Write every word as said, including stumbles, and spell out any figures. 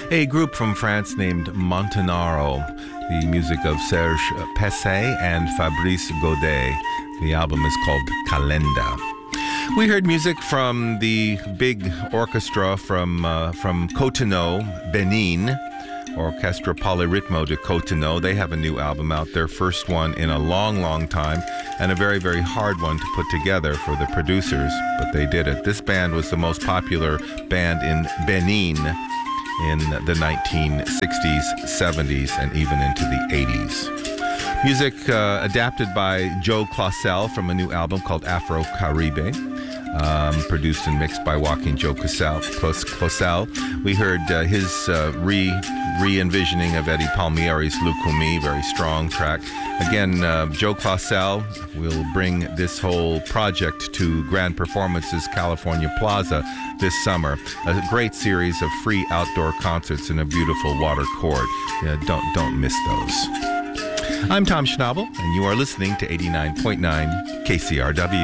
A group from France named Montanaro, the music of Serge Pesset and Fabrice Godet. The album is called Calenda. We heard music from the big orchestra from uh, from Cotonou, Benin, Orchestra Polyrythmo de Cotonou. They have a new album out, their first one in a long, long time, and a very, very hard one to put together for the producers, but they did it. This band was the most popular band in Benin in the nineteen sixties, seventies, and even into the eighties. Music uh, adapted by Joe Claussell from a new album called Afro Caribe. Um, produced and mixed by Joaquin Joe Claussell. We heard uh, his uh, re re-envisioning of Eddie Palmieri's Lucumi, very strong track. Again, uh, Joe Claussell will bring this whole project to Grand Performances California Plaza this summer. A great series of free outdoor concerts in a beautiful water court. Uh, don't don't miss those. I'm Tom Schnabel, and you are listening to eighty-nine point nine K C R W.